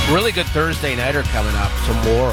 Really good Thursday nighter coming up tomorrow.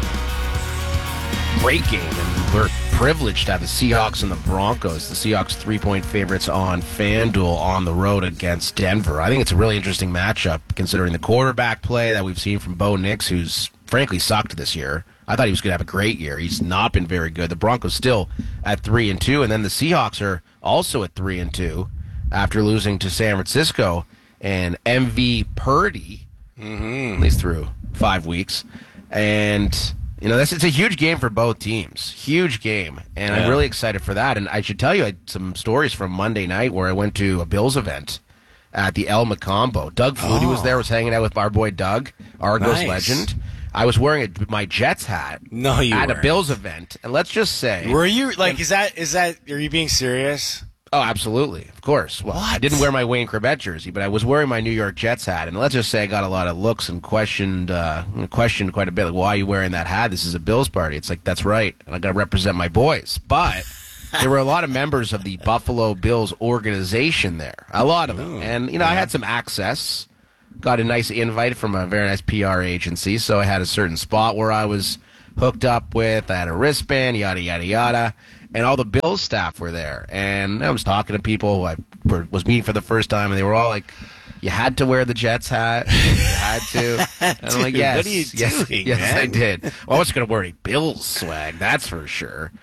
Great game, and we're privileged to have the Seahawks and the Broncos. The Seahawks 3-point favorites on FanDuel on the road against Denver. I think it's a really interesting matchup considering the quarterback play that we've seen from Bo Nix, who's frankly sucked this year. I thought he was going to have a great year. He's not been very good. The Broncos still at 3-2, and then the Seahawks are also at 3-2 after losing to San Francisco. And MV Purdy, at least through 5 weeks, and it's a huge game for both teams. Huge game. And I'm really excited for that. And I should tell you, I had some stories from Monday night where I went to a Bills event at the El Macombo. Doug Flutie was there, was hanging out with our boy Doug, Argos legend. I was wearing my Jets hat at a Bills event. And let's just say... Were you, is that, are you being serious? Oh, absolutely. Of course. Well, I didn't wear my Wayne Corbett jersey, but I was wearing my New York Jets hat. And let's just say I got a lot of looks and questioned quite a bit. Like, why are you wearing that hat? This is a Bills party. It's like, that's right. And I got to represent my boys. But there were a lot of members of the Buffalo Bills organization there. A lot of them. And, I had some access. Got a nice invite from a very nice PR agency. So I had a certain spot where I was hooked up with. I had a wristband, yada, yada, yada. And all the Bills staff were there. And I was talking to people who I was meeting for the first time, and they were all like, you had to wear the Jets hat. You had to. And I'm like, yes. What are you doing, yes, man? I did. Well, I wasn't going to wear any Bills swag, that's for sure.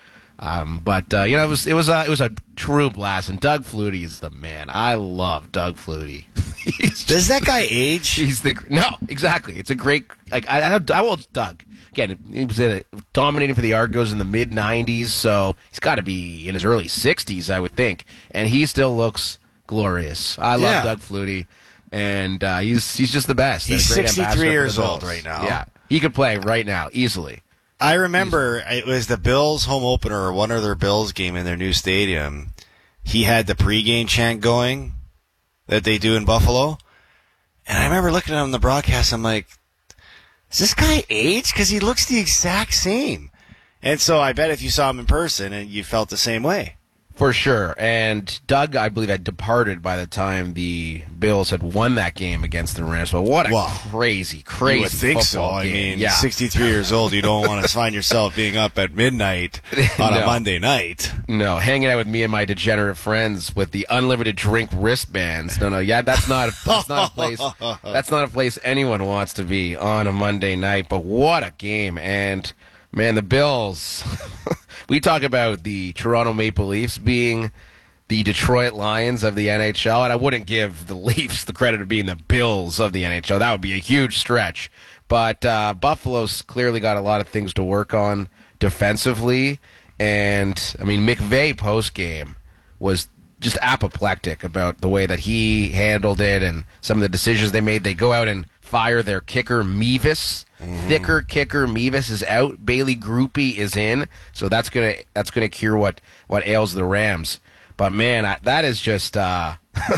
It was a true blast. And Doug Flutie is the man. I love Doug Flutie. Does that guy age? No, exactly. It's a great, how old's Doug? Again, he was dominating for the Argos in the mid-'90s, so he's got to be in his early 60s, I would think. And he still looks glorious. I love Doug Flutie, and he's just the best. He's 63 years old right now. Yeah, he could play right now, easily. I remember it was the Bills home opener, or one other Bills game in their new stadium. He had the pregame chant going that they do in Buffalo. And I remember looking at him on the broadcast, I'm like, is this guy age? Because he looks the exact same. And so I bet if you saw him in person, and you felt the same way. For sure. And Doug, I believe, had departed by the time the Bills had won that game against the Rams. But what a crazy you would think so. Game. I mean, 63 years old, you don't want to find yourself being up at midnight on a Monday night. No, hanging out with me and my degenerate friends with the unlimited drink wristbands. No, that's not a place. That's not a place anyone wants to be on a Monday night. But what a game! And man, the Bills. We talk about the Toronto Maple Leafs being the Detroit Lions of the NHL, and I wouldn't give the Leafs the credit of being the Bills of the NHL. That would be a huge stretch. But Buffalo's clearly got a lot of things to work on defensively. And, I mean, McVay post-game was just apoplectic about the way that he handled it and some of the decisions they made. They go out and fire their kicker, Mevis. Thicker kicker Mevis is out. Bailey Groupie is in, so that's gonna cure what ails the Rams. But man, that is just a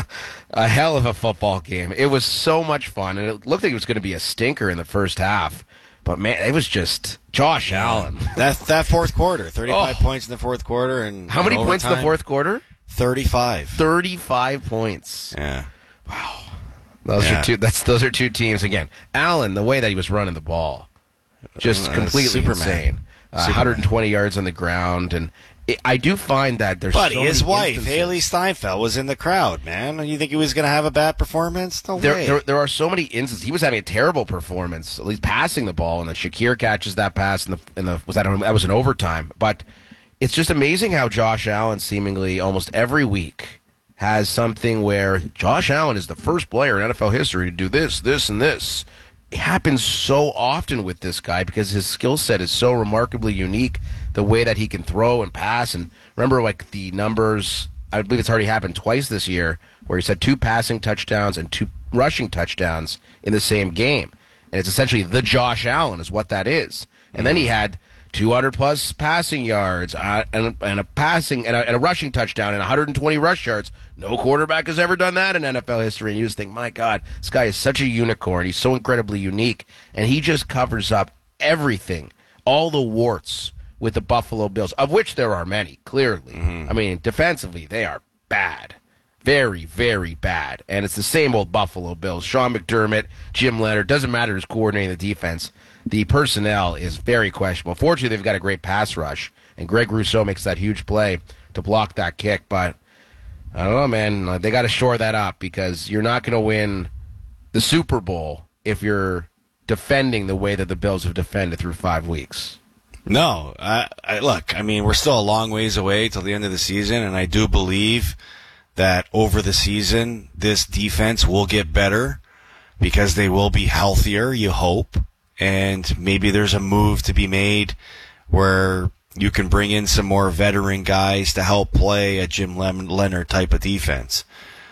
hell of a football game. It was so much fun, and it looked like it was going to be a stinker in the first half. But man, it was just Josh Allen. That fourth quarter, 35 points in the fourth quarter, and how many points in the fourth quarter? 35. 35 points. Yeah. Wow. Those are two teams again. Allen, the way that he was running the ball, just completely insane. 120 yards on the ground, and I do find that there's. But so his many wife, instances. Haley Steinfeld, was in the crowd. Man, you think he was going to have a bad performance? No way. There are so many instances. He was having a terrible performance, at least passing the ball, and then Shakir catches that pass that was an overtime. But it's just amazing how Josh Allen seemingly almost every week has something where Josh Allen is the first player in NFL history to do this, this, and this. It happens so often with this guy because his skill set is so remarkably unique, the way that he can throw and pass. And remember, like, the numbers, I believe it's already happened twice this year, where he's had 2 passing touchdowns and 2 rushing touchdowns in the same game. And it's essentially the Josh Allen is what that is. And then he had 200-plus passing yards and a rushing touchdown and 120 rush yards. No quarterback has ever done that in NFL history. And you just think, my God, this guy is such a unicorn. He's so incredibly unique. And he just covers up everything, all the warts with the Buffalo Bills, of which there are many, clearly. I mean, defensively, they are bad. Very, very bad. And it's the same old Buffalo Bills. Sean McDermott, Jim Leonard, doesn't matter who's coordinating the defense. The personnel is very questionable. Fortunately, they've got a great pass rush, and Greg Rousseau makes that huge play to block that kick. But I don't know, man. They got to shore that up because you're not going to win the Super Bowl if you're defending the way that the Bills have defended through 5 weeks. No. Look, I mean, we're still a long ways away till the end of the season, and I do believe that over the season, this defense will get better because they will be healthier, you hope. And maybe there's a move to be made where you can bring in some more veteran guys to help play a Jim Leonard type of defense.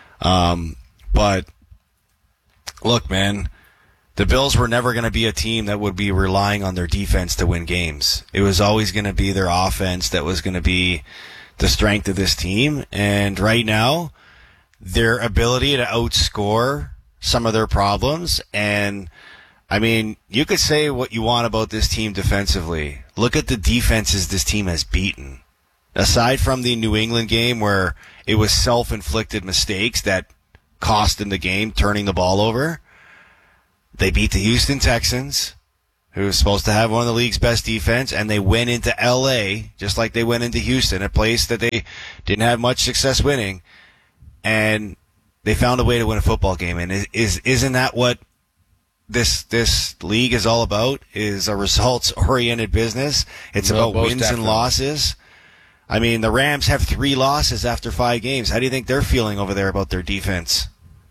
But look, man, the Bills were never going to be a team that would be relying on their defense to win games. It was always going to be their offense that was going to be the strength of this team. And right now, their ability to outscore some of their problems. And I mean, you could say what you want about this team defensively. Look at the defenses this team has beaten. Aside from the New England game where it was self-inflicted mistakes that cost them the game, turning the ball over, they beat the Houston Texans, who was supposed to have one of the league's best defense, and they went into L.A., just like they went into Houston, a place that they didn't have much success winning, and they found a way to win a football game. And isn't that what this league is all about, is a results-oriented business? It's about wins definitely. And losses. I mean, the Rams have 3 losses after 5 games. How do you think they're feeling over there about their defense?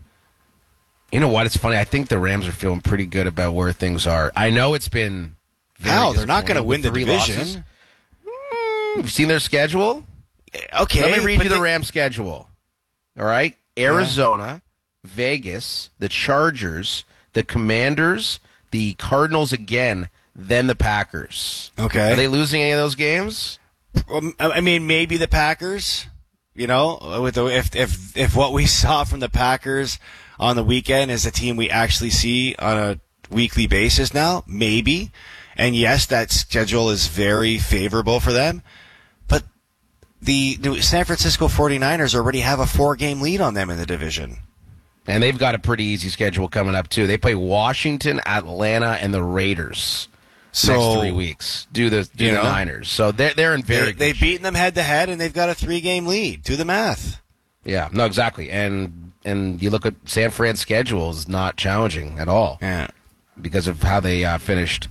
You know what? It's funny. I think the Rams are feeling pretty good about where things are. I know it's been How? They're not going to win the division. You've seen their schedule? Okay. Let me read you the Rams schedule. All right? Arizona, Vegas, the Chargers, the Commanders, the Cardinals again, then the Packers. Okay. Are they losing any of those games? I mean, maybe the Packers. You know, with if what we saw from the Packers on the weekend is a team we actually see on a weekly basis now, maybe. And yes, that schedule is very favorable for them. But the San Francisco 49ers already have a 4-game lead on them in the division. And they've got a pretty easy schedule coming up, too. They play Washington, Atlanta, and the Raiders next 3 weeks. Do the Niners. So they're in very good They've shape. beaten them head-to-head, and they've got a 3-game lead. Do the math. Yeah, no, exactly. And you look at San Fran's schedule is not challenging at all. Yeah. Because of how they finished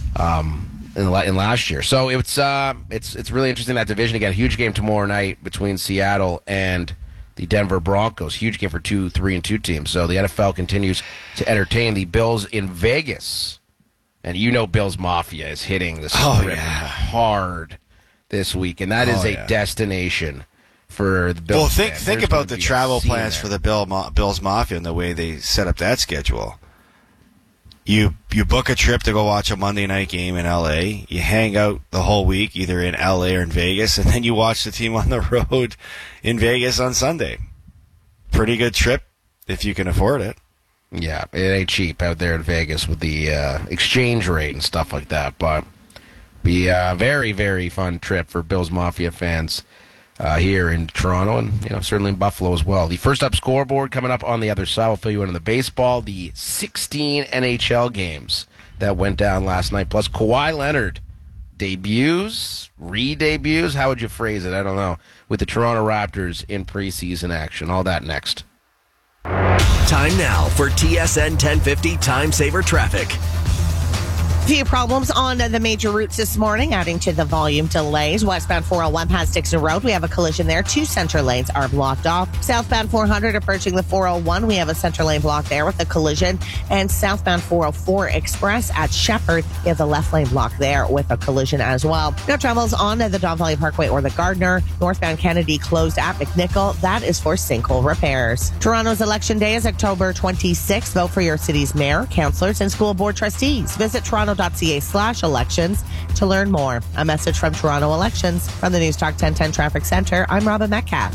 in last year. So it's really interesting, that division. Again, a huge game tomorrow night between Seattle and the Denver Broncos. Huge game for 2, 3, and 2 teams. So the NFL continues to entertain the Bills in Vegas. And you know Bills Mafia is hitting the strip hard this week. And that is a destination for the Bills. Well, think about the travel plans for the Bills Mafia and the way they set up that schedule. You book a trip to go watch a Monday night game in L.A. You hang out the whole week, either in L.A. or in Vegas, and then you watch the team on the road in Vegas on Sunday. Pretty good trip if you can afford it. Yeah, it ain't cheap out there in Vegas with the exchange rate and stuff like that, but be a very, very fun trip for Bills Mafia fans here in Toronto and certainly in Buffalo as well. The first up scoreboard coming up on the other side. We'll fill you in on the baseball, the 16 NHL games that went down last night, plus Kawhi Leonard debuts, re-debuts, how would you phrase it? I don't know. With the Toronto Raptors in preseason action. All that next. Time now for TSN 1050 Time Saver Traffic. Few problems on the major routes this morning, adding to the volume delays. Westbound 401 past Dixon Road, we have a collision there. 2 center lanes are blocked off. Southbound 400 approaching the 401, we have a center lane block there with a collision. And southbound 404 Express at Shepherd, we have the left lane block there with a collision as well. No travels on the Don Valley Parkway or the Gardner. Northbound Kennedy closed at McNichol. That is for sinkhole repairs. Toronto's election day is October 26th. Vote for your city's mayor, councillors, and school board trustees. Visit toronto.ca/elections to learn more. A message from Toronto Elections. From the News Talk 1010 Traffic Center, I'm Robin Metcalf.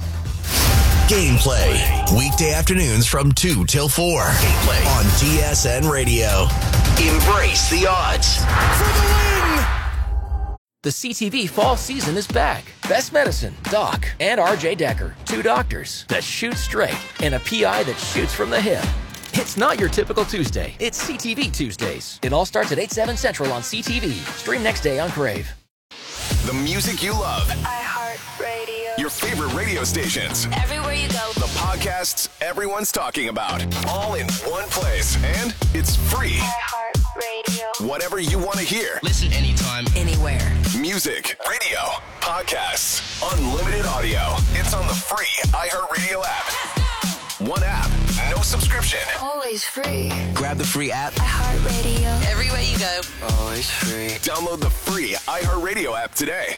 Gameplay. Weekday afternoons from 2 till 4. Gameplay on TSN Radio. Embrace the odds. For the win! The CTV fall season is back. Best Medicine, Doc, and RJ Decker. 2 doctors that shoot straight and a PI that shoots from the hip. It's not your typical Tuesday. It's CTV Tuesdays. It all starts at 8/7 Central on CTV. Stream next day on Crave. The music you love. iHeartRadio. Your favorite radio stations. Everywhere you go. The podcasts everyone's talking about. All in one place. And it's free. iHeartRadio. Whatever you want to hear. Listen anytime, Anywhere. Music, radio, podcasts, unlimited audio. It's on the free iHeartRadio app. One app, no subscription. Always free. grab the free app. iHeartRadio. Everywhere you go, always free. Download the free iHeartRadio app today.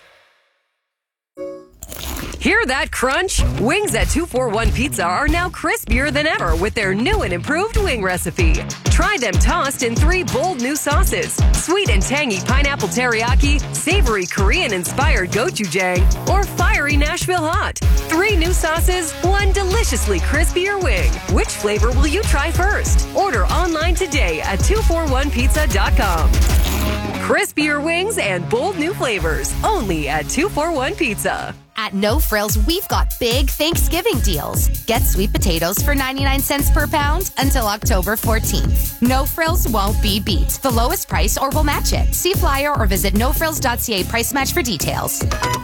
Hear that crunch? Wings at 241 Pizza are now crispier than ever with their new and improved wing recipe. Try them tossed in 3 bold new sauces: sweet and tangy pineapple teriyaki, savory Korean-inspired gochujang, or fiery Nashville hot. 3 new sauces, 1 deliciously crispier wing. Which flavor will you try first? Order online today at 241pizza.com. Crispier wings and bold new flavors, only at 241 Pizza. At No Frills, we've got big Thanksgiving deals. Get sweet potatoes for 99 cents per pound until October 14th. No Frills won't be beat. The lowest price or we'll match it. See flyer or visit nofrills.ca price match for details.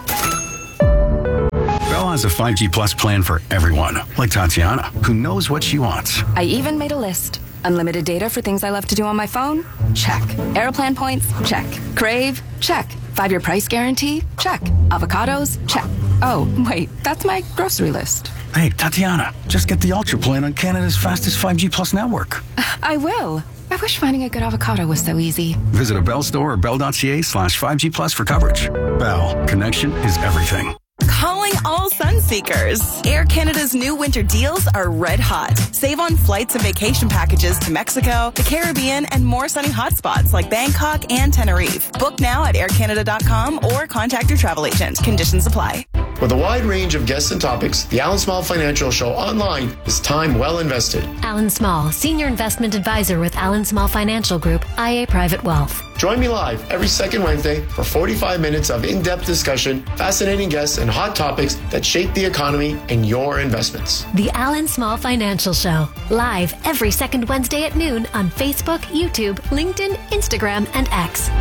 Bell has a 5G Plus plan for everyone, like Tatiana, who knows what she wants. I even made a list. Unlimited data for things I love to do on my phone? Check. Airplan points? Check. Crave? Check. 5-year price guarantee? Check. Avocados? Check. Oh, wait, that's my grocery list. Hey, Tatiana, just get the Ultra plan on Canada's fastest 5G Plus network. I will. I wish finding a good avocado was so easy. Visit a Bell store or bell.ca/5G Plus for coverage. Bell, connection is everything. Calling all sun seekers. Air Canada's new winter deals are red hot. Save on flights and vacation packages to Mexico, the Caribbean, and more sunny hotspots like Bangkok and Tenerife. Book now at aircanada.com or contact your travel agent. Conditions apply. With a wide range of guests and topics, the Alan Small Financial Show online is time well invested. Alan Small, Senior Investment Advisor with Alan Small Financial Group, IA Private Wealth. Join me live every second Wednesday for 45 minutes of in-depth discussion, fascinating guests, and hot topics that shape the economy and your investments. The Alan Small Financial Show, live every second Wednesday at noon on Facebook, YouTube, LinkedIn, Instagram, and X.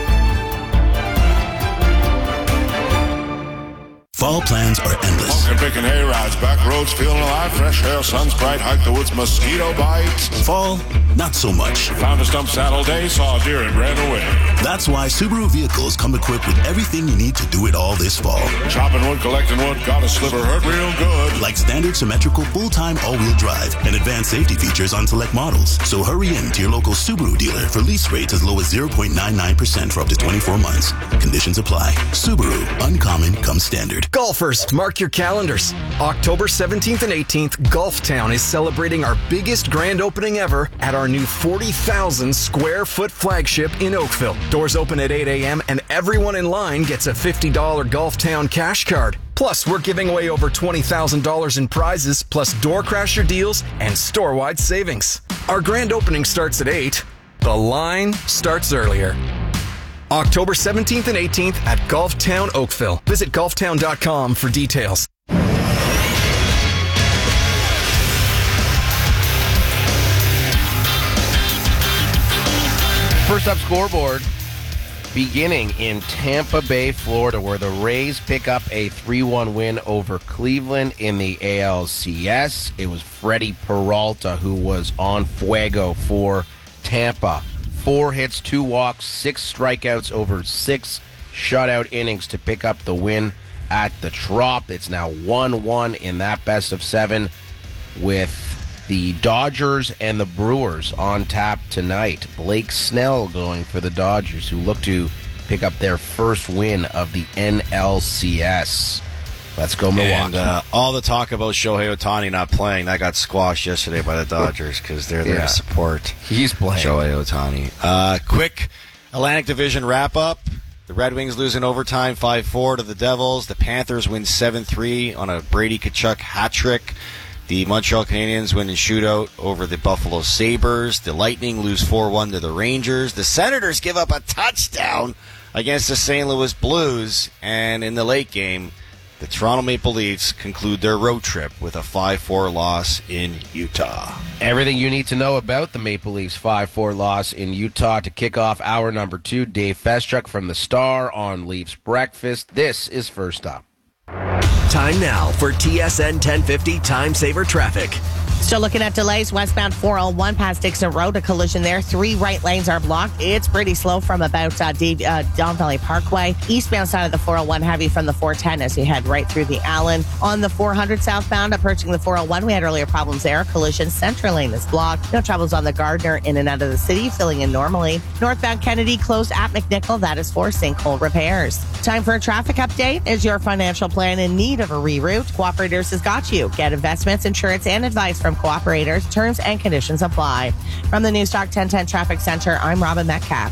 Fall plans are endless. Smoking, picking hay rides, back roads, feeling alive, fresh air, sun's bright, hike the woods, mosquito bites. Fall, not so much. Found a stump saddle day, saw a deer and ran away. That's why Subaru vehicles come equipped with everything you need to do it all this fall. Chopping wood, collecting wood, got a sliver, hurt real good. Like standard symmetrical full-time all-wheel drive and advanced safety features on select models. So hurry in to your local Subaru dealer for lease rates as low as 0.99% for up to 24 months. Conditions apply. Subaru, uncommon comes standard. Golfers, mark your calendars. October 17th and 18th, Golftown is celebrating our biggest grand opening ever at our new 40,000 square foot flagship in Oakville. Doors open at 8 a.m. and everyone in line gets a $50 Golftown cash card. Plus, we're giving away over $20,000 in prizes, plus door crasher deals and store-wide savings. Our grand opening starts at 8. The line starts earlier. October 17th and 18th at Golftown Oakville. Visit golftown.com for details. First up scoreboard, beginning in Tampa Bay, Florida, where the Rays pick up a 3-1 win over Cleveland in the ALCS. It was Freddie Peralta who was on fuego for Tampa. 4 hits, 2 walks, 6 strikeouts over 6 shutout innings to pick up the win at the Trop. It's now 1-1 in that best of 7 with the Dodgers and the Brewers on tap tonight. Blake Snell going for the Dodgers, who look to pick up their first win of the NLCS. Let's go Milwaukee. And all the talk about Shohei Ohtani not playing, that got squashed yesterday by the Dodgers because they're there to support He's playing. Shohei Ohtani. Quick Atlantic Division wrap-up. The Red Wings lose in overtime 5-4 to the Devils. The Panthers win 7-3 on a Brady Tkachuk hat trick. The Montreal Canadiens win in shootout over the Buffalo Sabres. The Lightning lose 4-1 to the Rangers. The Senators give up a touchdown against the St. Louis Blues. And in the late game, the Toronto Maple Leafs conclude their road trip with a 5-4 loss in Utah. Everything you need to know about the Maple Leafs 5-4 loss in Utah to kick off hour number 2. Dave Feschuk from the Star on Leafs Breakfast. This is First Up. Time now for TSN 1050 Time Saver Traffic. Still looking at delays. Westbound 401 past Dixon Road, a collision there. 3 right lanes are blocked. It's pretty slow from about Don Valley Parkway. Eastbound side of the 401, heavy from the 410 as you head right through the Allen. On the 400 southbound, approaching the 401, we had earlier problems there. Collision, center lane is blocked. No troubles on the Gardner in and out of the city, filling in normally. Northbound Kennedy closed at McNichol. That is for sinkhole repairs. Time for a traffic update. Is your financial plan in need of a reroute? Cooperators has got you. Get investments, insurance, and advice from Cooperators. Terms and conditions apply. From the Newstalk 1010 Traffic Center, I'm Robin Metcalf.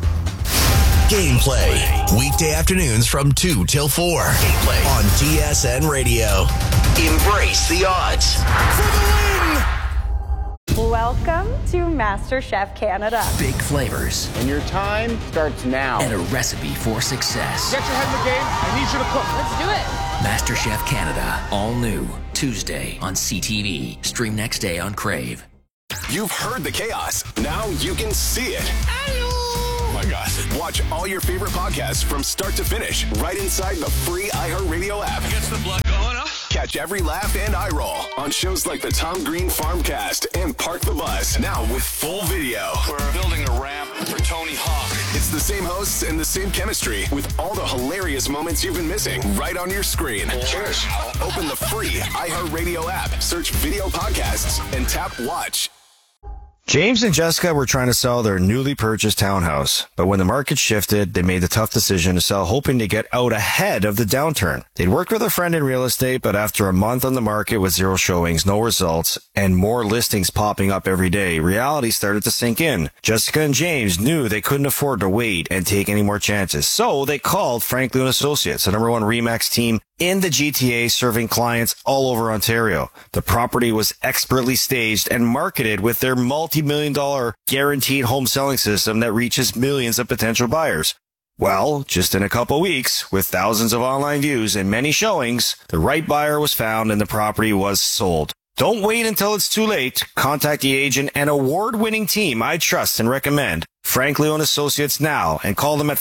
Gameplay. Weekday afternoons from 2 till 4. Gameplay on TSN Radio. Embrace the odds. For the win! Welcome to MasterChef Canada. Big flavors. And your time starts now. And a recipe for success. Get your head in the game. I need you to cook. Let's do it. MasterChef Canada. All new. Tuesday on CTV. Stream next day on Crave. You've heard the chaos. Now you can see it. Oh my God. Watch all your favorite podcasts from start to finish right inside the free iHeartRadio app. Gets the blood going, huh? Catch every laugh and eye roll on shows like the Tom Green Farmcast and Park the Bus. Now with full video. We're building a ramp for Tony Hawk. It's the same hosts and the same chemistry with all the hilarious moments you've been missing right on your screen. Cheers. Open the free iHeartRadio app, search video podcasts, and tap watch. James and Jessica were trying to sell their newly purchased townhouse, but when the market shifted, they made the tough decision to sell, hoping to get out ahead of the downturn. They'd worked with a friend in real estate, but after a month on the market with 0 showings, no results, and more listings popping up every day, reality started to sink in. Jessica and James knew they couldn't afford to wait and take any more chances, so they called Franklin Associates, the #1 RE/MAX team in the GTA, serving clients all over Ontario. The property was expertly staged and marketed with their multi-million-dollar guaranteed home selling system that reaches millions of potential buyers. Well, just in a couple weeks, with thousands of online views and many showings, the right buyer was found and the property was sold. Don't wait until it's too late. Contact the agent and award-winning team I trust and recommend, Frank Leon Associates, now, and call them at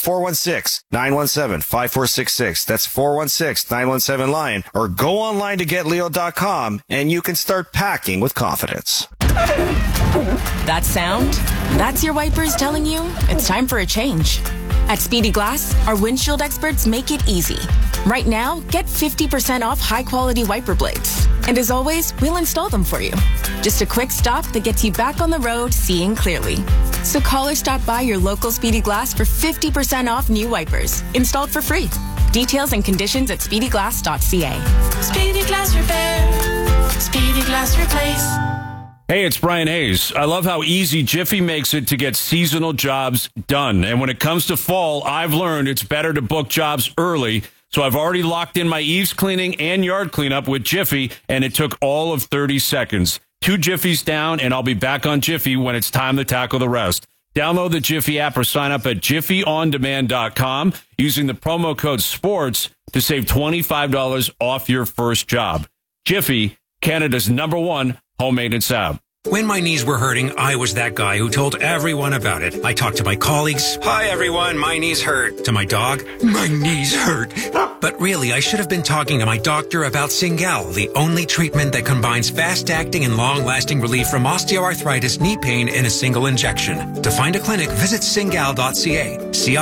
416-917-5466. That's 416-917-LION, or go online to getleo.com and you can start packing with confidence. That sound? That's your wipers telling you it's time for a change. At Speedy Glass, our windshield experts make it easy. Right now, get 50% off high-quality wiper blades. And as always, we'll install them for you. Just a quick stop that gets you back on the road seeing clearly. So call or stop by your local Speedy Glass for 50% off new wipers, installed for free. Details and conditions at speedyglass.ca. Speedy Glass Repair. Speedy Glass Replace. Hey, it's Brian Hayes. I love how easy Jiffy makes it to get seasonal jobs done. And when it comes to fall, I've learned it's better to book jobs early. So I've already locked in my eaves cleaning and yard cleanup with Jiffy, and it took all of 30 seconds. 2 Jiffies down, and I'll be back on Jiffy when it's time to tackle the rest. Download the Jiffy app or sign up at jiffyondemand.com using the promo code SPORTS to save $25 off your first job. Jiffy, Canada's #1 home maintenance app. When my knees were hurting, I was that guy who told everyone about it. I talked to my colleagues. Hi, everyone. My knees hurt. To my dog. My knees hurt. But really, I should have been talking to my doctor about Cingal, the only treatment that combines fast-acting and long-lasting relief from osteoarthritis knee pain in a single injection. To find a clinic, visit cingal.ca.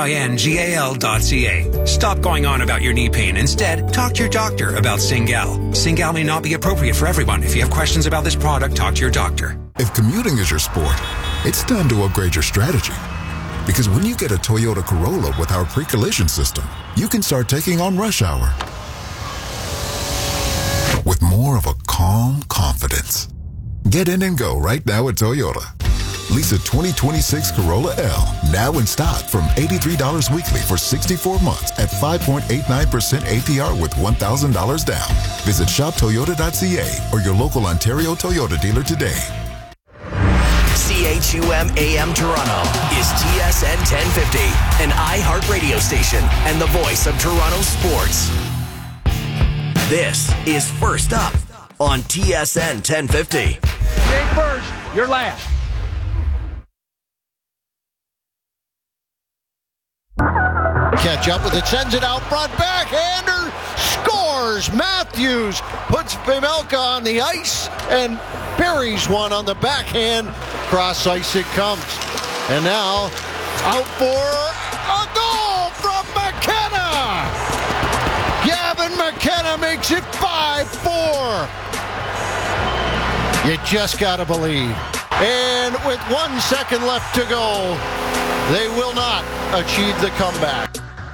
CINGAL.ca. Stop going on about your knee pain. Instead, talk to your doctor about Cingal. Cingal may not be appropriate for everyone. If you have questions about this product, talk to your doctor. If commuting is your sport, it's time to upgrade your strategy. Because when you get a Toyota Corolla with our pre-collision system, you can start taking on rush hour with more of a calm confidence. Get in and go right now at Toyota. Lease a 2026 Corolla L now in stock from $83 weekly for 64 months at 5.89% APR with $1,000 down. Visit shoptoyota.ca or your local Ontario Toyota dealer today. 6UM AM Toronto is TSN 1050, an iHeartRadio station and the voice of Toronto sports. This is First Up on TSN 1050. Jake first, you're last. Catch up with it, sends it out front, backhander, scores! Matthews puts Vejmelka on the ice and buries one on the backhand. Cross ice it comes. And now, out for a goal from McKenna! Gavin McKenna makes it 5-4. You just gotta believe. And with 1 second left to go, they will not achieve the comeback.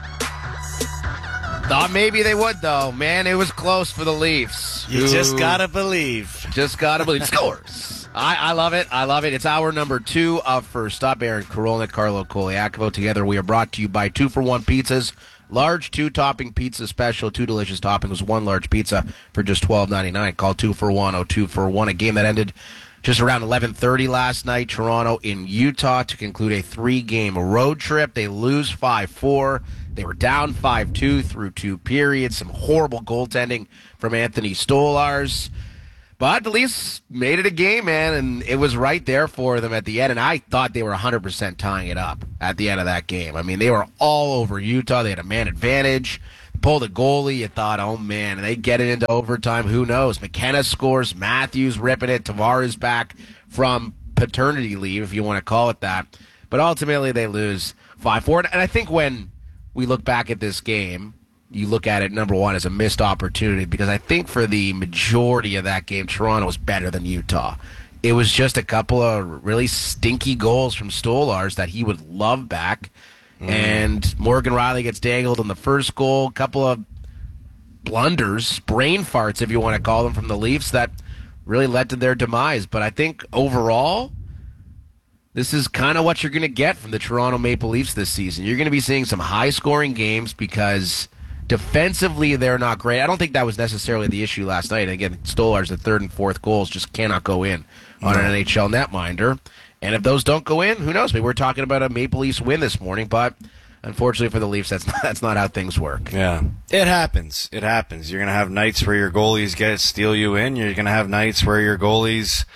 Thought maybe they would, though. Man, it was close for the Leafs. You just gotta believe. Just gotta believe. Scores. I love it. I love it. It's hour number 2 of First Up. Aaron Korolnik, Carlo Koliakovo. Together we are brought to you by 2-for-1 Pizzas. Large 2-topping pizza special. 2 delicious toppings. 1 large pizza for just $12.99. Call 2-for-1. A game that ended just around 11:30 last night. Toronto in Utah to conclude a 3-game road trip. They lose 5-4. They were down 5-2 through 2 periods. Some horrible goaltending from Anthony Stolarz. But the Leafs made it a game, man, and it was right there for them at the end. And I thought they were 100% tying it up at the end of that game. I mean, they were all over Utah. They had a man advantage. Pulled a goalie. You thought, oh, man, they get it into overtime. Who knows? McKenna scores. Matthews ripping it. Tavares back from paternity leave, if you want to call it that. But ultimately, they lose 5-4. And I think when we look back at this game, you look at it, number one, as a missed opportunity, because I think for the majority of that game, Toronto was better than Utah. It was just a couple of really stinky goals from Stolarz that he would love back. And Morgan Rielly gets dangled in the first goal. A couple of blunders, brain farts, if you want to call them, from the Leafs that really led to their demise. But I think overall, this is kind of what you're going to get from the Toronto Maple Leafs this season. You're going to be seeing some high-scoring games because defensively they're not great. I don't think that was necessarily the issue last night. Again, Stolarz, the 3rd and 4th goals just cannot go in on an NHL netminder. And if those don't go in, who knows? We were talking about a Maple Leafs win this morning, but unfortunately for the Leafs, that's not how things work. Yeah, it happens. It happens. You're going to have nights where your goalies steal you in. You're going to have nights where your goalies,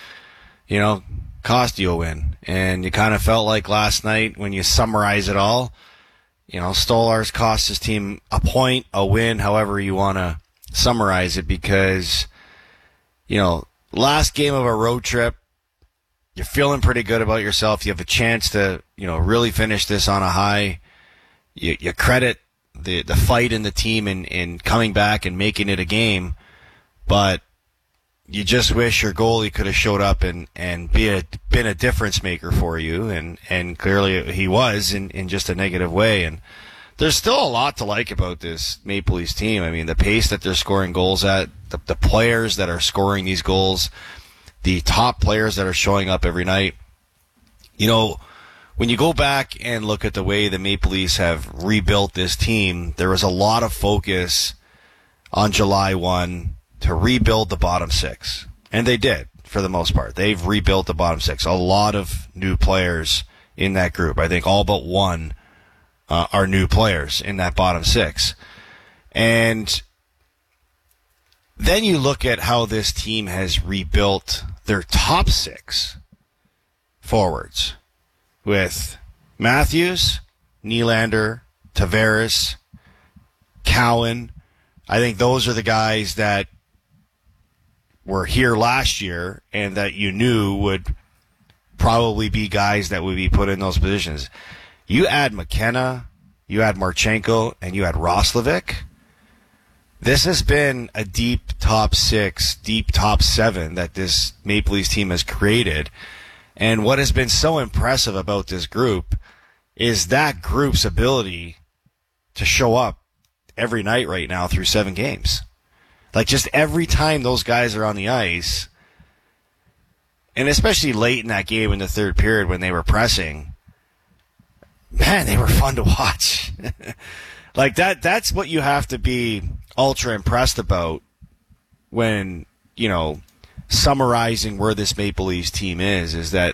cost you a win. And you kind of felt like last night when you summarize it all, Stolarz cost his team a point, a win, however you want to summarize it, because, last game of a road trip, you're feeling pretty good about yourself. You have a chance to, really finish this on a high. You credit the fight in the team in coming back and making it a game, but you just wish your goalie could have showed up and been a difference maker for you, and clearly he was in just a negative way. And there's still a lot to like about this Maple Leafs team. I mean, the pace that they're scoring goals at, the players that are scoring these goals, the top players that are showing up every night. When you go back and look at the way the Maple Leafs have rebuilt this team, there was a lot of focus on July 1 to rebuild the bottom 6. And they did, for the most part. They've rebuilt the bottom 6. A lot of new players in that group. I think all but one are new players in that bottom 6. And then you look at how this team has rebuilt their top 6 forwards with Matthews, Nylander, Tavares, Cowan. I think those are the guys that were here last year and that you knew would probably be guys that would be put in those positions. You add McKenna, you add Marchenko, and you add Roslovic. This has been a deep top 6, deep top 7 that this Maple Leafs team has created. And what has been so impressive about this group is that group's ability to show up every night right now through 7 games. Like, just every time those guys are on the ice, and especially late in that game in the 3rd period when they were pressing, man, they were fun to watch. Like, that's what you have to be ultra impressed about when, summarizing where this Maple Leafs team is that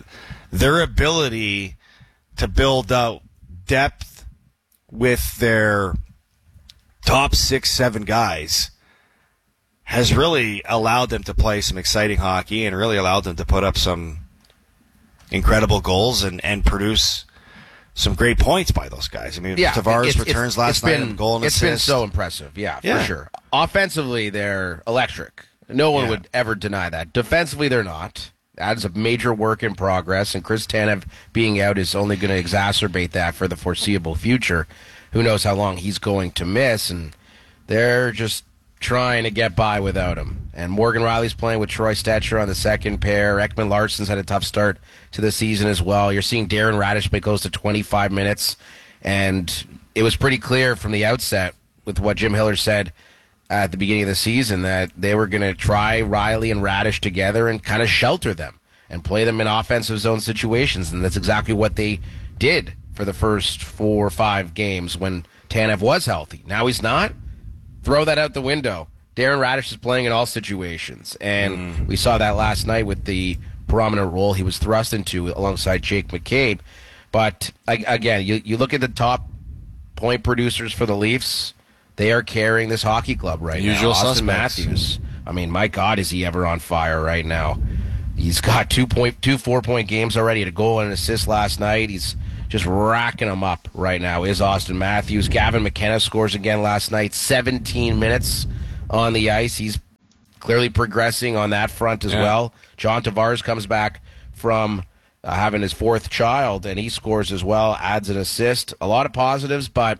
their ability to build out depth with their top 6-7 guys has really allowed them to play some exciting hockey and really allowed them to put up some incredible goals and produce some great points by those guys. I mean, Tavares returns last night and goal and assist. It's been so impressive, for sure. Offensively, they're electric. No one would ever deny that. Defensively, they're not. That is a major work in progress, and Chris Tanev being out is only going to exacerbate that for the foreseeable future. Who knows how long he's going to miss, and they're just trying to get by without him. And Morgan Riley's playing with Troy Stetcher on the second pair. Ekman Larsson's had a tough start to the season as well. You're seeing Darren Radish make close to 25 minutes, and it was pretty clear from the outset with what Jim Hiller said at the beginning of the season that they were going to try Riley and Radish together and kind of shelter them and play them in offensive zone situations, and that's exactly what they did for the first 4 or 5 games when Tanev was healthy. Now he's not. Throw that out the window. Darren Radish is playing in all situations, and we saw that last night with the prominent role he was thrust into alongside Jake McCabe. But, again, you look at the top point producers for the Leafs, they are carrying this hockey club right now. Usual Austin suspects. Matthews. I mean, my God, is he ever on fire right now? He's got 2 4-point games already, a goal and an assist last night. He's just racking them up right now, is Austin Matthews. Gavin McKenna scores again last night, 17 minutes on the ice. He's clearly progressing on that front as well. John Tavares comes back from having his 4th child, and he scores as well, adds an assist. A lot of positives, but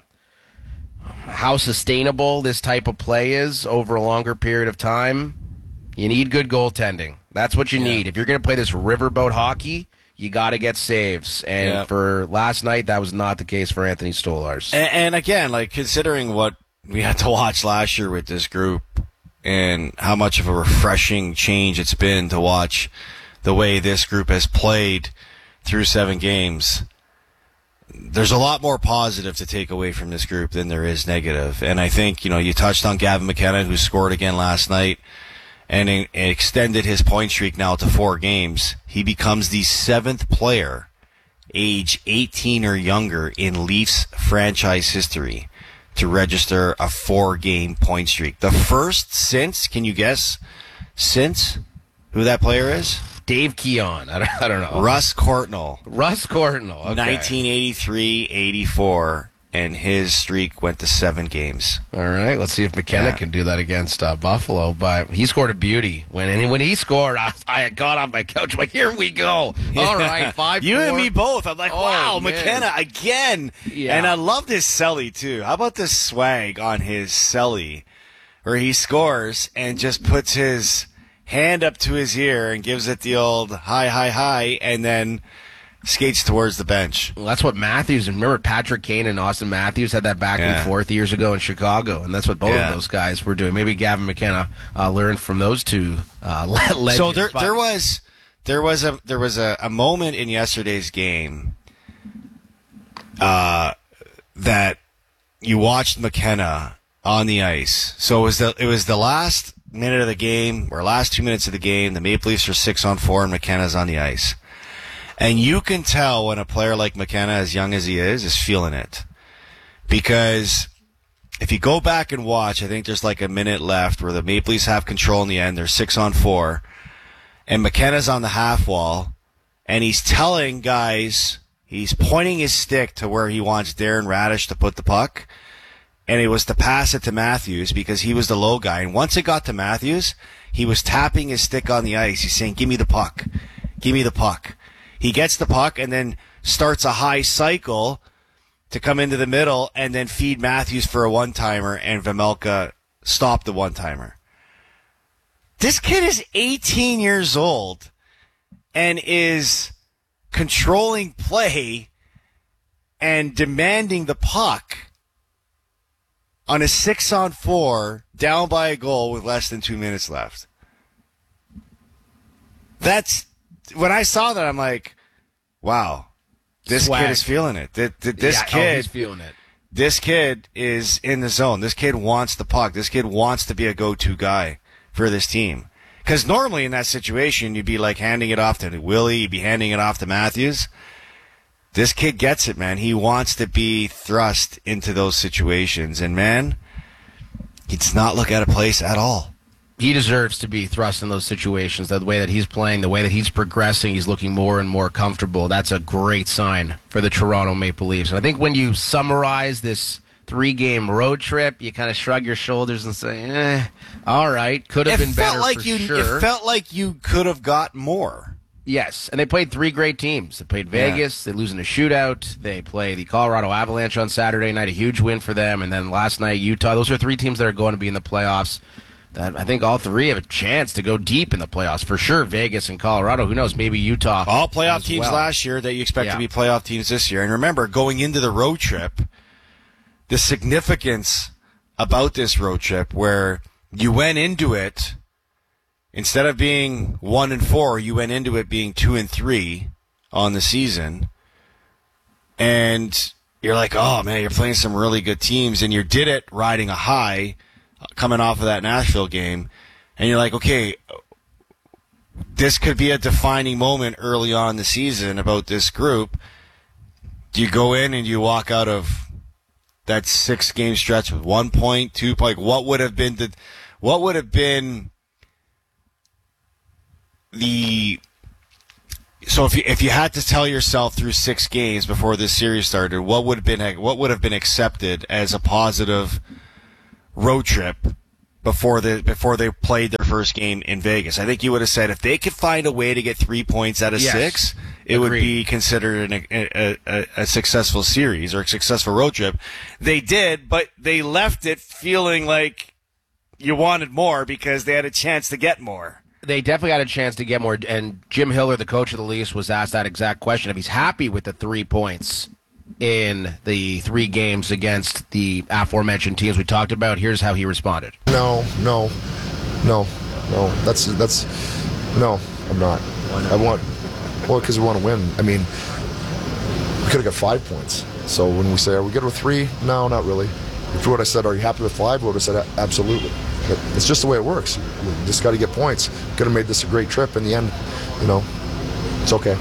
how sustainable this type of play is over a longer period of time, you need good goaltending. That's what you need. If you're going to play this riverboat hockey, you got to get saves. And for last night, that was not the case for Anthony Stolarz. And again, like considering what we had to watch last year with this group and how much of a refreshing change it's been to watch the way this group has played through 7 games, there's a lot more positive to take away from this group than there is negative. And I think, you touched on Gavin McKenna, who scored again last night and extended his point streak now to 4 games. He becomes the 7th player, age 18 or younger, in Leafs franchise history to register a 4-game point streak. The first since, can you guess, who that player is? Dave Keon. I don't know. Russ Courtnall. Okay. 1983-84, and his streak went to 7 games. All right, let's see if McKenna can do that against Buffalo. But he scored a beauty. When he scored, I got off my couch. I'm like, here we go. All right, 5-4. You and me both. I'm like, wow, man. McKenna again. Yeah. And I love this celly, too. How about this swag on his celly where he scores and just puts his hand up to his ear and gives it the old hi, and then skates towards the bench. Well, that's what Matthews, and remember Patrick Kane and Austin Matthews had that back and forth years ago in Chicago, and that's what both of those guys were doing. Maybe Gavin McKenna learned from those two legends. So there was a moment in yesterday's game that you watched McKenna on the ice. So it was the last minute of the game, or last 2 minutes of the game. The Maple Leafs are 6-on-4, and McKenna's on the ice. And you can tell when a player like McKenna, as young as he is feeling it. Because if you go back and watch, I think there's like a minute left where the Maple Leafs have control in the end. They're 6-on-4. And McKenna's on the half wall. And he's telling guys, he's pointing his stick to where he wants Darren Radish to put the puck. And it was to pass it to Matthews because he was the low guy. And once it got to Matthews, he was tapping his stick on the ice. He's saying, give me the puck. Give me the puck. He gets the puck and then starts a high cycle to come into the middle and then feed Matthews for a one-timer, and Vejmelka stopped the one-timer. This kid is 18 years old and is controlling play and demanding the puck on a 6-on-4, down by a goal with less than 2 minutes left. When I saw that, I'm like, wow, this kid is feeling it. He's feeling it. This kid is in the zone. This kid wants the puck. This kid wants to be a go-to guy for this team. Because normally in that situation, you'd be like handing it off to Willie, you'd be handing it off to Matthews. This kid gets it, man. He wants to be thrust into those situations. And, man, he does not look out of place at all. He deserves to be thrust in those situations. The way that he's playing, the way that he's progressing, he's looking more and more comfortable. That's a great sign for the Toronto Maple Leafs. And I think when you summarize this 3-game road trip, you kind of shrug your shoulders and say, all right, could have been better for sure. It felt like you could have got more. Yes, and they played 3 great teams. They played Vegas, they lose in a shootout. They play the Colorado Avalanche on Saturday night, a huge win for them. And then last night, Utah. Those are 3 teams that are going to be in the playoffs. That I think all 3 have a chance to go deep in the playoffs. For sure, Vegas and Colorado. Who knows, maybe Utah. All playoff teams last year that you expect to be playoff teams this year. And remember, going into the road trip, the significance about this road trip where you went into it, instead of being 1-4, you went into it being 2-3 on the season. And you're like, oh, man, you're playing some really good teams. And you did it riding a high coming off of that Nashville game. And you're like, okay, this could be a defining moment early on in the season about this group. Do you go in and you walk out of that 6-game stretch with 1 point, 2 point? What would have been so if you had to tell yourself through 6 games before this series started, what would have been accepted as a positive road trip before they played their first game in Vegas? I think you would have said if they could find a way to get 3 points out of 6, it would be considered a successful series or a successful road trip. They did, but they left it feeling like you wanted more because they had a chance to get more. They definitely had a chance to get more, and Jim Hiller, the coach of the Leafs, was asked that exact question, if he's happy with the 3 points in the 3 games against the aforementioned teams we talked about. Here's how he responded. No, I'm not. Because we want to win. I mean, we could have got 5 points. So when we say, are we good with 3? No, not really. If you would have said, are you happy with 5? We would have said, absolutely. But it's just the way it works. We just got to get points. Could have made this a great trip. In the end, it's okay.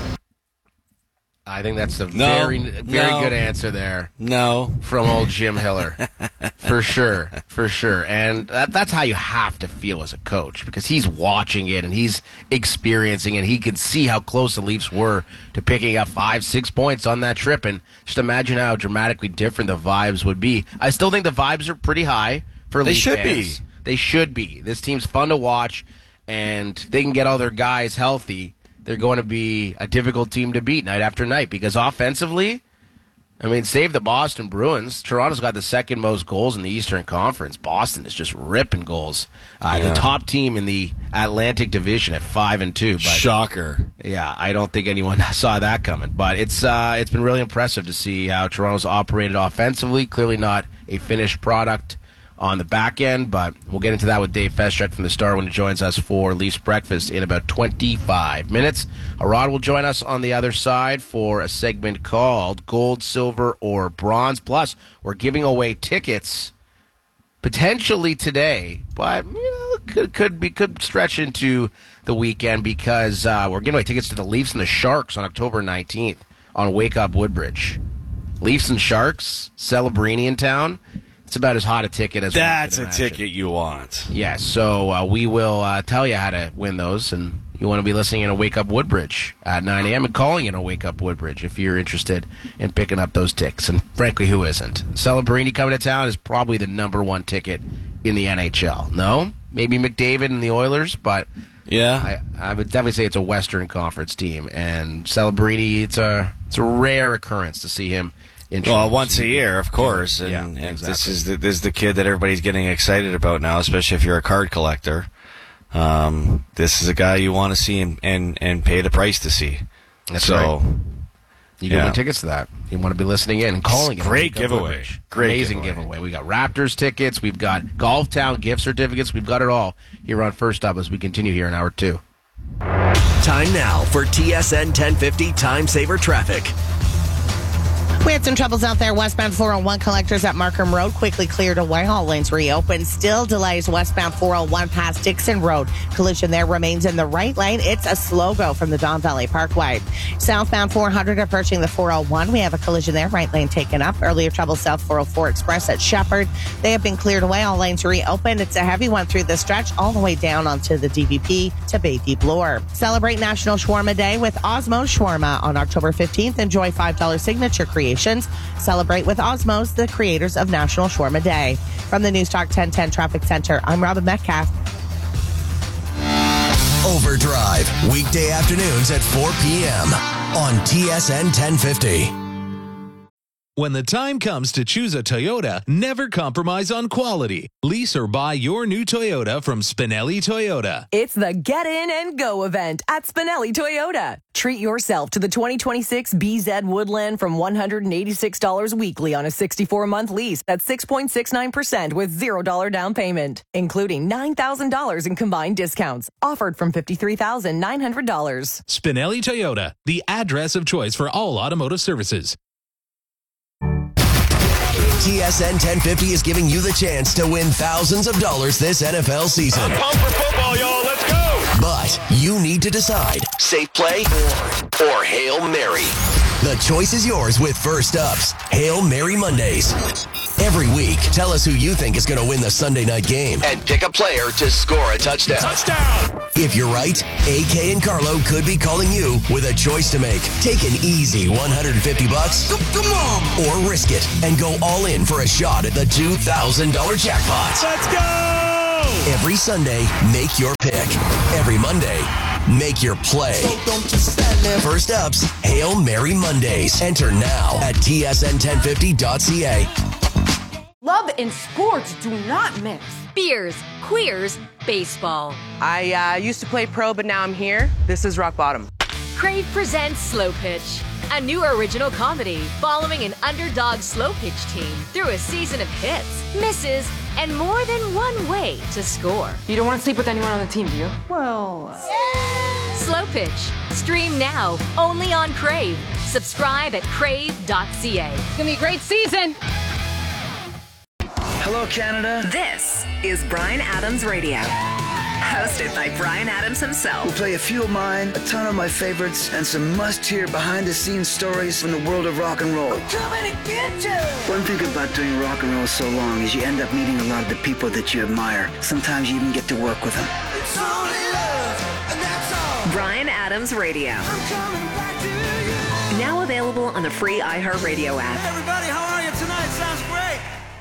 I think that's a very good answer there. No. From old Jim Hiller. For sure. And that's how you have to feel as a coach, because he's watching it and he's experiencing it. He can see how close the Leafs were to picking up 5-6 points on that trip. And just imagine how dramatically different the vibes would be. I still think the vibes are pretty high for Leafs fans. They should be. This team's fun to watch, and they can get all their guys healthy. They're going to be a difficult team to beat night after night, because offensively, I mean, save the Boston Bruins. Toronto's got the 2nd most goals in the Eastern Conference. Boston is just ripping goals. The top team in the Atlantic Division at 5-2. But, shocker. Yeah, I don't think anyone saw that coming. But it's been really impressive to see how Toronto's operated offensively. Clearly not a finished product on the back end, but we'll get into that with Dave Festrek from the Star when he joins us for Leafs Breakfast in about 25 minutes. Arad will join us on the other side for a segment called Gold, Silver, or Bronze. Plus, we're giving away tickets potentially today, but could stretch into the weekend, because we're giving away tickets to the Leafs and the Sharks on October 19th on Wake Up Woodbridge. Leafs and Sharks, Celebrini in town. It's about as hot a ticket as that's a ticket you want. Yes, so we will tell you how to win those, and you want to be listening in a Wake Up Woodbridge at 9 a.m. and calling in a Wake Up Woodbridge if you're interested in picking up those tickets. And frankly, who isn't? Celebrini coming to town is probably the number 1 ticket in the NHL. No? Maybe McDavid and the Oilers, but yeah, I would definitely say it's a Western Conference team. And Celebrini, it's a rare occurrence to see him. Well, once a year, of course, and exactly. This is the kid that everybody's getting excited about now, especially if you're a card collector. This is a guy you want to see and pay the price to see. That's right. You can win tickets to that. You want to be listening in and calling. Great giveaway. Amazing giveaway. We got Raptors tickets. We've got Golf Town gift certificates. We've got it all here on First Up as we continue here in Hour 2. Time now for TSN 1050 Time Saver Traffic. We had some troubles out there. Westbound 401 collectors at Markham Road quickly cleared away. All lanes reopened. Still delays westbound 401 past Dixon Road. Collision there remains in the right lane. It's a slow go from the Don Valley Parkway. Southbound 400 approaching the 401. We have a collision there. Right lane taken up. Earlier trouble south 404 Express at Shepherd. They have been cleared away. All lanes reopened. It's a heavy one through the stretch all the way down onto the DVP to Bay Deep Lure. Celebrate National Shawarma Day with Osmos Shawarma on October 15th. Enjoy $5 signature creations. Celebrate with Osmos, the creators of National Shawarma Day. From the News Talk 1010 Traffic Center, I'm Robin Metcalf. Overdrive, weekday afternoons at 4 p.m. on TSN 1050. When the time comes to choose a Toyota, never compromise on quality. Lease or buy your new Toyota from Spinelli Toyota. It's the Get In and Go event at Spinelli Toyota. Treat yourself to the 2026 BZ Woodland from $186 weekly on a 64-month lease at 6.69% with $0 down payment, including $9,000 in combined discounts. Offered from $53,900. Spinelli Toyota, the address of choice for all automotive services. TSN 1050 is giving you the chance to win thousands of dollars this NFL season. I'm pumped for football, y'all. Let's go. But you need to decide, safe play or Hail Mary. The choice is yours with First Up's Hail Mary Mondays. Every week, tell us who you think is going to win the Sunday night game and pick a player to score a touchdown. Touchdown! If you're right, AK and Carlo could be calling you with a choice to make. Take an easy $150. Come on! Or risk it and go all in for a shot at the $2,000 jackpot. Let's go! Every Sunday, make your pick. Every Monday, make your play. First Up's Hail Mary Mondays. Enter now at tsn1050.ca. Love and sports do not mix. Beers, queers, baseball. I used to play pro, but now I'm here. This is rock bottom. Crave presents Slow Pitch, a new original comedy following an underdog slow pitch team through a season of hits, misses, and more than one way to score. You don't want to sleep with anyone on the team, do you? Well... Slow Pitch. Stream now, only on Crave. Subscribe at crave.ca. It's going to be a great season. Hello, Canada. This is Bryan Adams Radio. Hosted by Bryan Adams himself. We'll play a few of mine, a ton of my favorites, and some must-hear behind-the-scenes stories from the world of rock and roll. I'm coming to get you. One thing about doing rock and roll so long is you end up meeting a lot of the people that you admire. Sometimes you even get to work with them. It's only love, and that's all. Bryan Adams Radio. I'm coming back to you. Now available on the free iHeartRadio app. Hey, everybody, how are you tonight? Sounds great.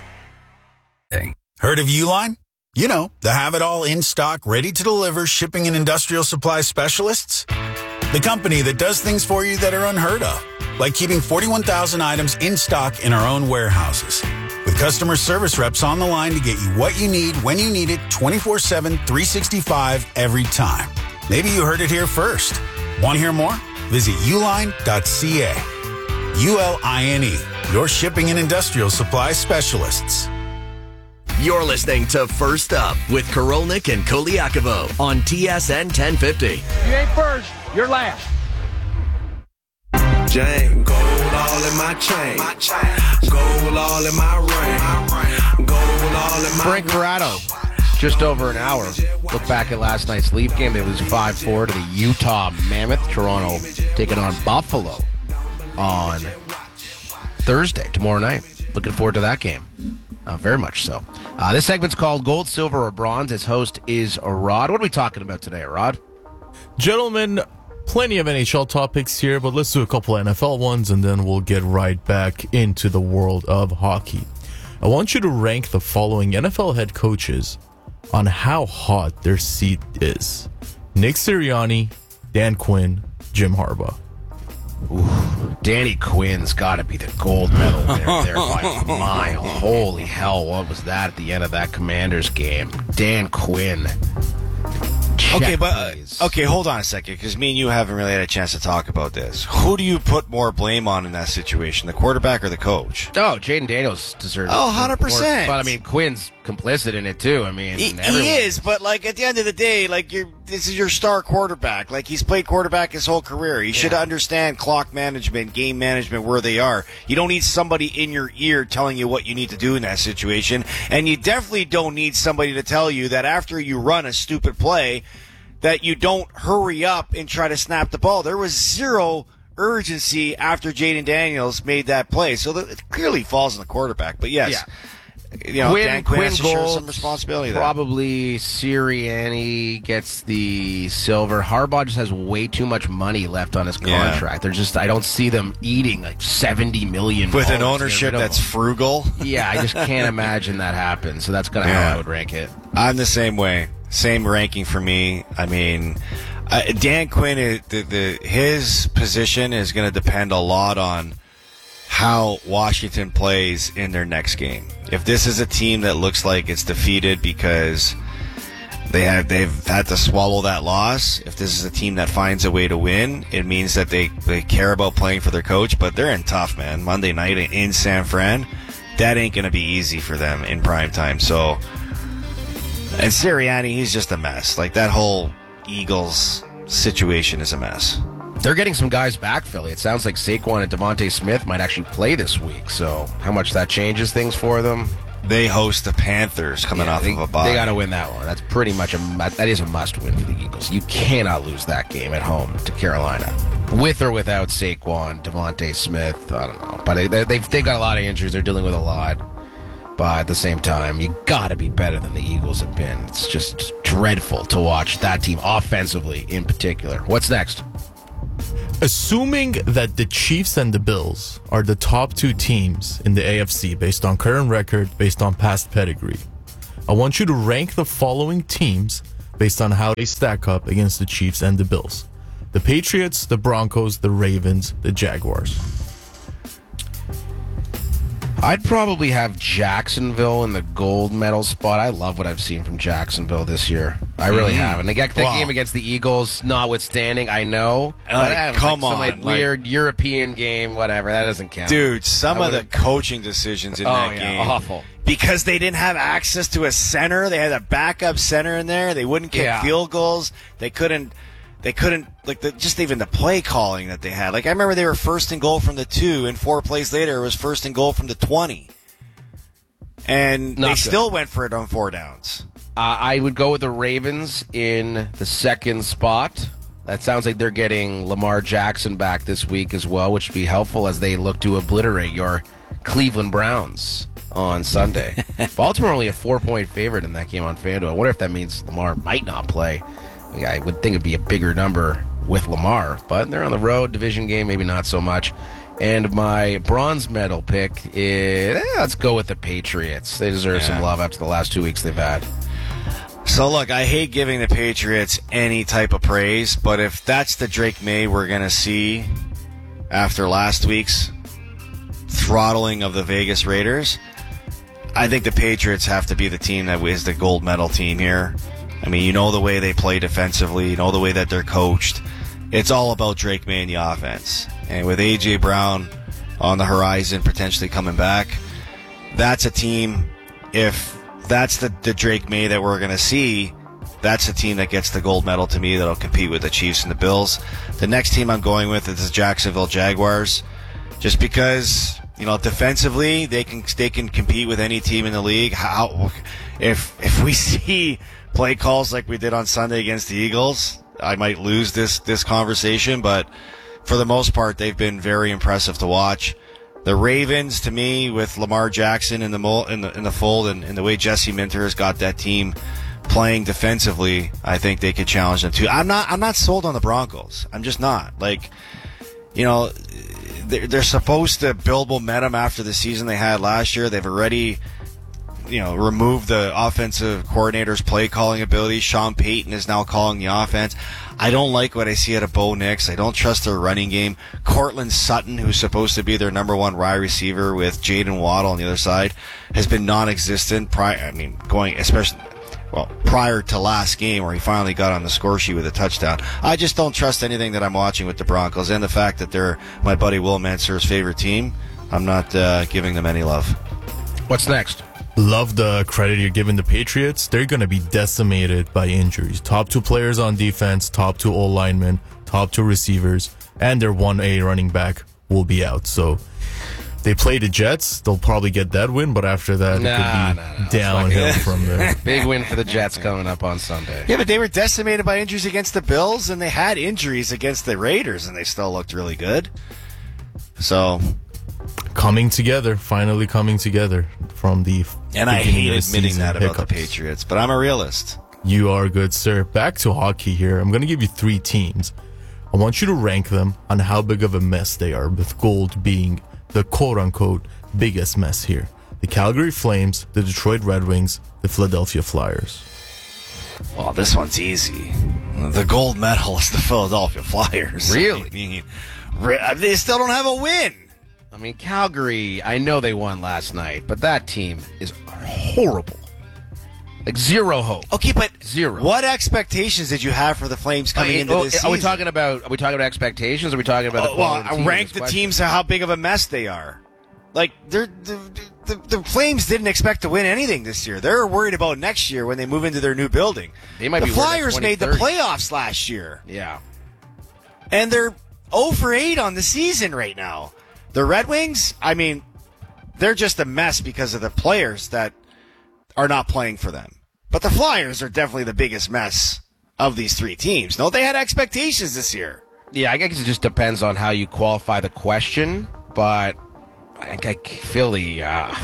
Heard of Uline? You know, the have-it-all in-stock, ready-to-deliver shipping and industrial supply specialists. The company that does things for you that are unheard of, like keeping 41,000 items in stock in our own warehouses. With customer service reps on the line to get you what you need when you need it 24/7, 365 every time. Maybe you heard it here first. Want to hear more? Visit uline.ca. ULINE, your shipping and industrial supply specialists. You're listening to First Up with Korolnik and Koliakovo on TSN 1050. You ain't first, you're last. Jane, gold all in my chain. Gold all in my ring. Gold all in my Frank Corrado, just over an hour. Look back at last night's Leaf game. They lose 5-4 to the Utah Mammoth. Toronto taking on Buffalo on Thursday, tomorrow night. Looking forward to that game. Very much so. This segment's called Gold, Silver, or Bronze. Its host is Rod. What are we talking about today, Rod? Gentlemen, plenty of NHL topics here, but let's do a couple NFL ones, and then we'll get right back into the world of hockey. I want you to rank the following NFL head coaches on how hot their seat is. Nick Sirianni, Dan Quinn, Jim Harbaugh. Ooh, Danny Quinn's got to be the gold medal winner there by a mile. Holy hell, what was that at the end of that Commanders game? Dan Quinn. Okay, but hold on a second, because me and you haven't really had a chance to talk about this. Who do you put more blame on in that situation, the quarterback or the coach? Oh, Jaden Daniels deserves it. Oh, 100%. But I mean, Quinn's complicit in it too. I mean, he is, but like at the end of the day, like this is your star quarterback. Like, he's played quarterback his whole career. He should understand clock management, game management, where they are. You don't need somebody in your ear telling you what you need to do in that situation. And you definitely don't need somebody to tell you that after you run a stupid play, that you don't hurry up and try to snap the ball. There was zero urgency after Jaden Daniels made that play. So it clearly falls on the quarterback. But yes, Dan Quinn has to share some responsibility there. Probably Sirianni gets the silver. Harbaugh just has way too much money left on his contract. They're just, I don't see them eating like $70 million. With an ownership that's frugal? Yeah, I just can't imagine that happen. So that's kind of how I would rank it. I'm the same way. Same ranking for me. I mean, Dan Quinn, his position is going to depend a lot on how Washington plays in their next game. If this is a team that looks like it's defeated because they've had to swallow that loss, if this is a team that finds a way to win, it means that they care about playing for their coach. But they're in tough, man. Monday night in San Fran, that ain't going to be easy for them in prime time. So, and Sirianni, he's just a mess. Like, that whole Eagles situation is a mess. They're getting some guys back, Philly. It sounds like Saquon and Devontae Smith might actually play this week. So how much that changes things for them? They host the Panthers coming off of a bye. They got to win that one. That's pretty much that is a must-win for the Eagles. You cannot lose that game at home to Carolina, with or without Saquon, Devontae Smith. I don't know, but they've got a lot of injuries. They're dealing with a lot. But at the same time, you got to be better than the Eagles have been. It's just dreadful to watch that team offensively in particular. What's next? Assuming that the Chiefs and the Bills are the top two teams in the AFC based on current record, based on past pedigree, I want you to rank the following teams based on how they stack up against the Chiefs and the Bills. The Patriots, the Broncos, the Ravens, the Jaguars. I'd probably have Jacksonville in the gold medal spot. I love what I've seen from Jacksonville this year. I really have. And that game against the Eagles, notwithstanding, I know. Come on. Weird European game, whatever. That doesn't count. Dude, some of the coaching decisions in that game. Awful. Because they didn't have access to a center. They had a backup center in there. They wouldn't kick field goals. They couldn't, just even the play calling that they had. Like, I remember they were first and goal from the 2, and 4 plays later it was first and goal from the 20. And they still went for it on 4 downs. I would go with the Ravens in the second spot. That sounds like they're getting Lamar Jackson back this week as well, which would be helpful as they look to obliterate your Cleveland Browns on Sunday. Baltimore only a 4-point favorite in that game on FanDuel. I wonder if that means Lamar might not play. I would think it'd be a bigger number with Lamar, but they're on the road, division game, maybe not so much. And my bronze medal pick is, let's go with the Patriots. They deserve some love after the last 2 weeks they've had. So, look, I hate giving the Patriots any type of praise, but if that's the Drake May we're going to see after last week's throttling of the Vegas Raiders, I think the Patriots have to be the team that is the gold medal team here. I mean, you know the way they play defensively, you know the way that they're coached. It's all about Drake May and the offense. And with A.J. Brown on the horizon potentially coming back, that's a team, if that's the Drake May that we're going to see, that's a team that gets the gold medal to me that'll compete with the Chiefs and the Bills. The next team I'm going with is the Jacksonville Jaguars, just because, defensively they can compete with any team in the league. If we see play calls like we did on Sunday against the Eagles, I might lose this conversation, but for the most part, they've been very impressive to watch. The Ravens, to me, with Lamar Jackson in the fold and the way Jesse Minter has got that team playing defensively, I think they could challenge them too. I'm not sold on the Broncos. I'm just not. They're supposed to build momentum after the season they had last year. They've already remove the offensive coordinator's play calling ability. Sean Payton is now calling the offense. I don't like what I see out of Bo Nix. I don't trust their running game. Cortland Sutton, who's supposed to be their number one wide receiver with Jaden Waddle on the other side, has been non-existent prior to last game where he finally got on the score sheet with a touchdown. I just don't trust anything that I'm watching with the Broncos, and the fact that they're my buddy Will Mansur's favorite team, I'm not giving them any love. What's next? Love the credit you're giving the Patriots. They're going to be decimated by injuries. Top 2 players on defense, top 2 O-linemen, top 2 receivers, and their 1A running back will be out. So they play the Jets. They'll probably get that win, but after that, it could be downhill from there. Big win for the Jets coming up on Sunday. Yeah, but they were decimated by injuries against the Bills, and they had injuries against the Raiders, and they still looked really good. So... coming together, finally coming together from the and I hate admitting that about the Patriots, but I'm a realist. You are good, sir. Back to hockey here. I'm going to give you 3 teams. I want you to rank them on how big of a mess they are, with gold being the quote-unquote biggest mess here. The Calgary Flames, the Detroit Red Wings, the Philadelphia Flyers. Well, this one's easy. The gold medal is the Philadelphia Flyers. Really? I mean, they still don't have a win. I mean, Calgary, I know they won last night, but that team is horrible. Like, zero hope. Okay, but zero. What expectations did you have for the Flames coming into this season? Are we talking about expectations? Or are we talking about rank the teams to how big of a mess they are? Like, the Flames didn't expect to win anything this year. They're worried about next year when they move into their new building. They might the be Flyers made the playoffs last year. Yeah. And they're 0 for 8 on the season right now. The Red Wings, I mean, they're just a mess because of the players that are not playing for them. But the Flyers are definitely the biggest mess of these 3 teams. No, they had expectations this year. Yeah, I guess it just depends on how you qualify the question. But I think Philly,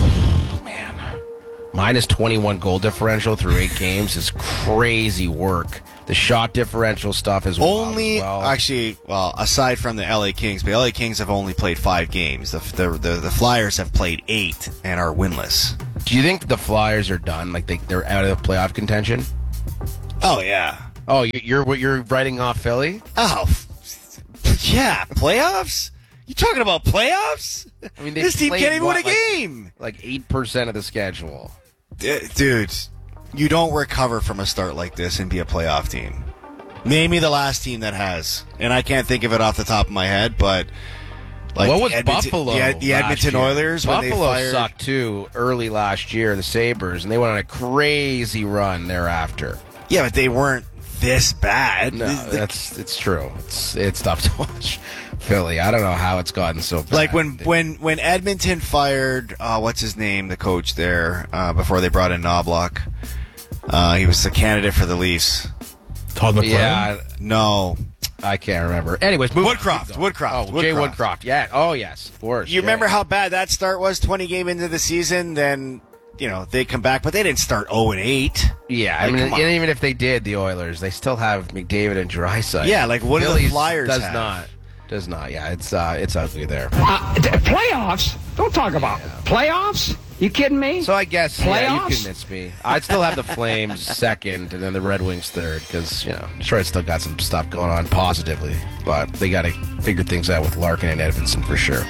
man, minus 21 goal differential through 8 games is crazy work. The shot differential stuff is actually, aside from the LA Kings, but LA Kings have only played 5 games. The Flyers have played 8 and are winless. Do you think the Flyers are done? Like they're out of the playoff contention? Oh yeah. Oh, you're writing off Philly? Oh, yeah, playoffs. You talking about playoffs? I mean, this team can't even win a game. Like 8% of the schedule. Dude, you don't recover from a start like this and be a playoff team. Name me the last team that has. And I can't think of it off the top of my head, but... like what was Buffalo? Yeah, the Edmonton Oilers. Buffalo sucked too early last year, the Sabres, and they went on a crazy run thereafter. Yeah, but they weren't this bad. No, it's true. It's tough to watch Philly. I don't know how it's gotten so bad. Like when Edmonton fired what's his name, the coach there, before they brought in Knobloch. He was the candidate for the Leafs. Todd McLaren? Yeah, no. I can't remember. Anyways, Woodcroft. Jay Woodcroft. Yeah. Oh, yes. Of course. You remember how bad that start was 20 game into the season? Then, they come back, but they didn't start 0-8. Yeah. I mean, and even if they did, the Oilers, they still have McDavid and Draisaitl. Yeah, like what do the Flyers Does not. Yeah, it's ugly there. Playoffs? Don't talk about playoffs. You kidding me? So I guess playoffs? You convinced me. I'd still have the Flames second, and then the Red Wings third, because Detroit's still got some stuff going on positively, but they got to figure things out with Larkin and Edvinsson for sure.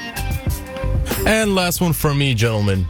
And last one for me, gentlemen.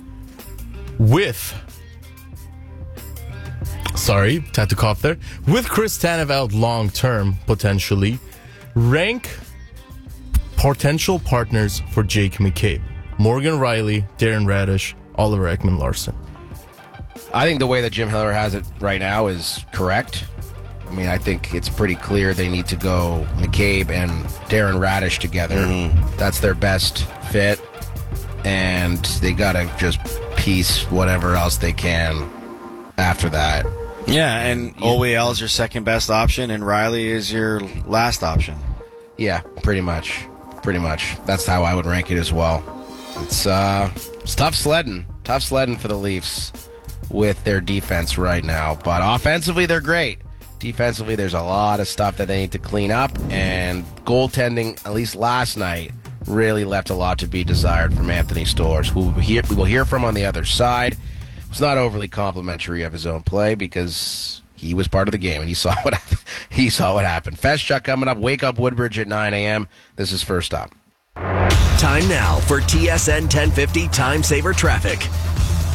Had to cough there. With Chris Tanev out long term, potentially, rank potential partners for Jake McCabe. Morgan Riley, Darren Radish, Oliver Ekman-Larsson. I think the way that Jim Hiller has it right now is correct. I mean, I think it's pretty clear they need to go McCabe and Darren Radish together. Mm-hmm. That's their best fit. And they got to just piece whatever else they can after that. Yeah, and OEL is your second best option, and Riley is your last option. Yeah, pretty much. That's how I would rank it as well. It's tough sledding for the Leafs with their defense right now. But offensively, they're great. Defensively, there's a lot of stuff that they need to clean up. And goaltending, at least last night, really left a lot to be desired from Anthony Stolarz, who we will hear from on the other side. It was not overly complimentary of his own play because he was part of the game and he saw what happened. Festchuk coming up. Wake Up Woodbridge at 9 a.m. This is First Up. Time now for TSN 1050 Time Saver Traffic.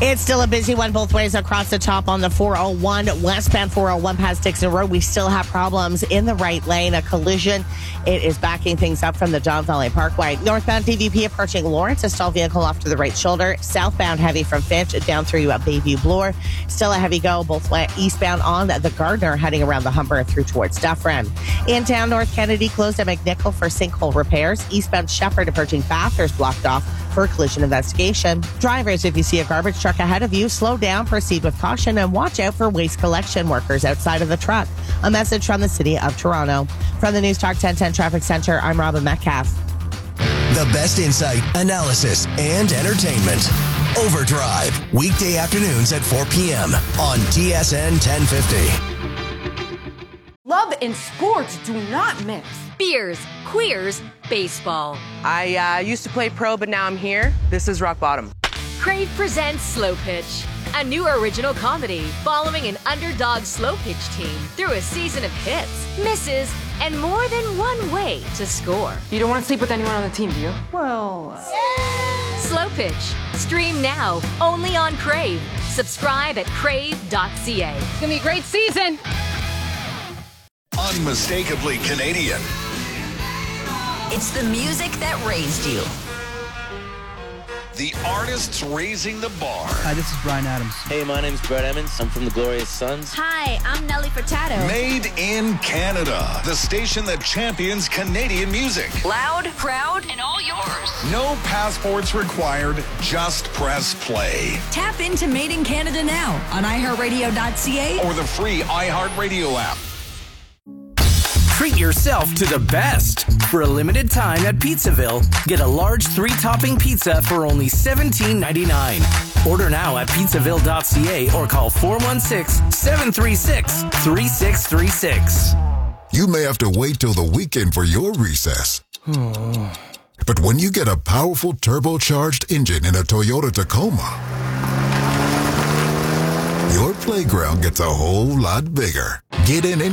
It's still a busy one both ways across the top on the 401. Westbound 401 past Dixon Road. We still have problems in the right lane. A collision. It is backing things up from the Don Valley Parkway. Northbound DVP approaching Lawrence. A stalled vehicle off to the right shoulder. Southbound heavy from Finch down through Bayview Bloor. Still a heavy go both way eastbound on the Gardner heading around the Humber through towards Dufferin. In town, North Kennedy closed at McNichol for sinkhole repairs. Eastbound Shepherd approaching Bathurst blocked off for collision investigation. Drivers, if you see a garbage truck ahead of you, slow down, proceed with caution, and watch out for waste collection workers outside of the truck. A message from the City of Toronto. From the News Talk 1010 Traffic Center, I'm Robin Metcalf. The best insight, analysis, and entertainment. Overdrive, weekday afternoons at 4 p.m. on TSN 1050. Love and sports do not mix. Beers, queers, baseball. I used to play pro, but now I'm here. This is Rock Bottom. Crave presents Slow Pitch, a new original comedy following an underdog slow pitch team through a season of hits, misses, and more than one way to score. You don't want to sleep with anyone on the team, do you? Well... Slow Pitch. Stream now, only on Crave. Subscribe at crave.ca. It's going to be a great season. Unmistakably Canadian. It's the music that raised you. The artists raising the bar. Hi, this is Bryan Adams. Hey, my name's Brett Emmons. I'm from the Glorious Sons. Hi, I'm Nelly Furtado. Made in Canada. The station that champions Canadian music. Loud, proud, and all yours. No passports required. Just press play. Tap into Made in Canada now on iHeartRadio.ca or the free iHeartRadio app. Treat yourself to the best. For a limited time at Pizzaville, get a large 3-topping pizza for only $17.99. Order now at pizzaville.ca or call 416-736-3636. You may have to wait till the weekend for your recess. But when you get a powerful turbocharged engine in a Toyota Tacoma, your playground gets a whole lot bigger. Get in